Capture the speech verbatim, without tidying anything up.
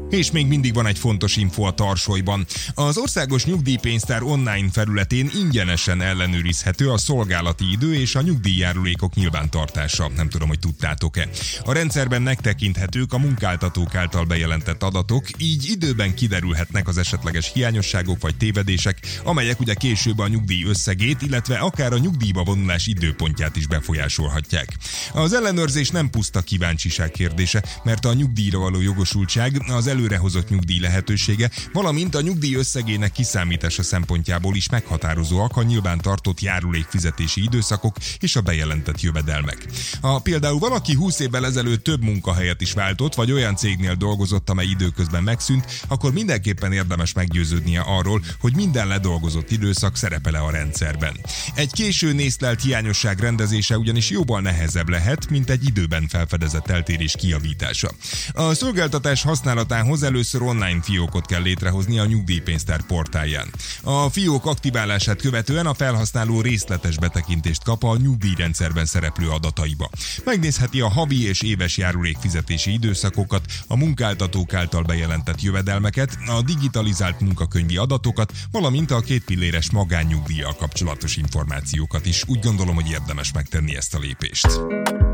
És még mindig van egy fontos info a tarsolyban. Az Országos Nyugdíjpénztár online felületén ingyenesen ellenőrizhető a szolgálati idő és a nyugdíjjárulékok nyilvántartása. Nem tudom, hogy tudtátok-e. A rendszerben megtekinthetők a munkáltatók által bejelentett adatok, így időben kiderülhetnek az esetleges hiányosságok vagy tévedések, amelyek ugye később a nyugdíj összegét, illetve akár a nyugdíjba vonulás időpontját is befolyásolhatják. Az ellenőrzés nem puszta kíváncsiság kérdése, mert a nyugdíjra való jogosultság, az előrehozott nyugdíj lehetősége, valamint a nyugdíj összegének kiszámítása szempontjából is meghatározóak a nyilvántartott járulékfizetési időszakok és a bejelentett jövedelmek. Ha például valaki húsz évvel ezelőtt több munkahelyet is váltott, vagy olyan cégnél dolgozott, amely időközben megszűnt, akkor mindenképpen érdemes meggyőződnie arról, hogy minden ledolgozott időszak szerepel a rendszerben. Egy későn észlelt hiányosság rendezése ugyanis jóval nehezebb lehet, mint egy időben felfedezett eltérés kijavítása. A szolgáltatás használatához először online fiókot kell létrehozni a nyugdíjpénztár portálján. A fiók aktiválását követően a felhasználó részletes betekintést kap a nyugdíjrendszerben szereplő adataiba. Megnézheti a havi és éves járulékfizetési időszakokat, a munkáltatók által bejelentett jövedelmeket, a digitalizált munkakönyvi adatokat, valamint a kétpilléres magánnyugdíjjal kapcsolatos információkat is. Úgy gondolom, hogy érdemes megtenni ezt a lépést.